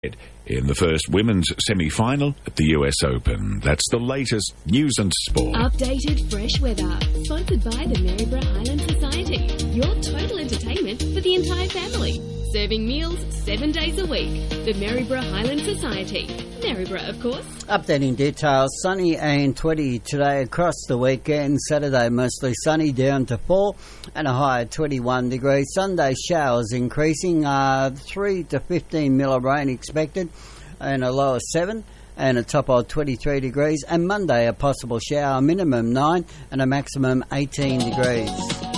in the first women's semi-final at the US Open. That's the latest news and sport. Updated fresh weather. Sponsored by the Maryborough Highland Society. Your total entertainment for the entire family. Serving meals 7 days a week. The Maryborough Highland Society. Maryborough, of course. Updating details. Sunny and 20 today across the weekend. Saturday mostly sunny, down to 4 and a high of 21 degrees. Sunday showers increasing. 3 to 15 mil of rain expected and a low of 7 and a top of 23 degrees. And Monday a possible shower, minimum 9 and a maximum 18 degrees.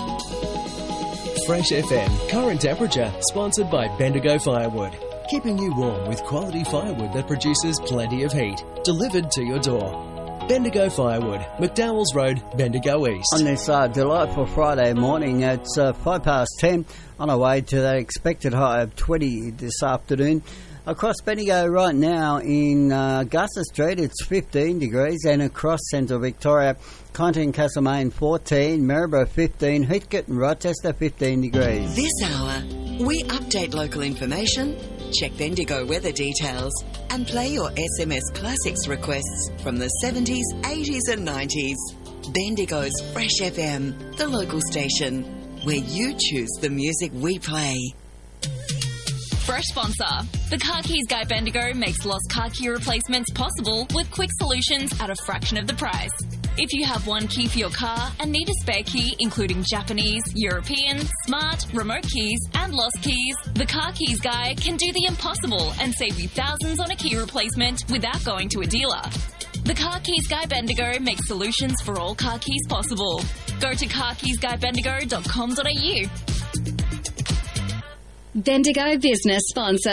Fresh FM current temperature, sponsored by Bendigo Firewood. Keeping you warm with quality firewood that produces plenty of heat. Delivered to your door. Bendigo Firewood, McDowell's Road, Bendigo East. On this delightful Friday morning, it's 10:05 on our way to that expected high of 20 this afternoon. Across Bendigo right now in Gusser Street, it's 15 degrees, and across central Victoria, Clinton and Castlemaine 14, Maryborough 15, Heathcote and Rochester 15 degrees. This hour, we update local information, check Bendigo weather details, and play your SMS classics requests from the 70s, 80s and 90s. Bendigo's Fresh FM, the local station, where you choose the music we play. Fresh sponsor. The Car Keys Guy Bendigo makes lost car key replacements possible with quick solutions at a fraction of the price. If you have one key for your car and need a spare key, including Japanese, European, smart, remote keys, and lost keys, the Car Keys Guy can do the impossible and save you thousands on a key replacement without going to a dealer. The Car Keys Guy Bendigo makes solutions for all car keys possible. Go to carkeysguybendigo.com.au. Bendigo Business Sponsor.